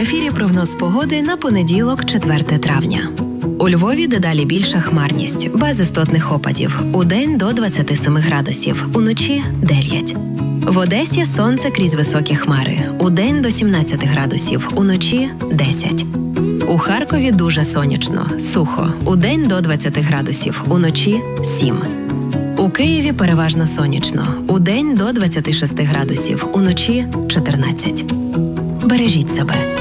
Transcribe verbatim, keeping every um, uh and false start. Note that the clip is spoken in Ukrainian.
ефірі прогноз погоди на понеділок, четверте травня. У Львові дедалі більша хмарність, без істотних опадів. Удень до двадцяти семи градусів, уночі – дев'ять. В Одесі сонце крізь високі хмари. Удень до сімнадцяти градусів, уночі – десять. У Харкові дуже сонячно, сухо. Удень до двадцяти градусів, уночі – сім. У Києві переважно сонячно. Удень до двадцяти шести градусів, уночі – чотирнадцять. Бережіть себе.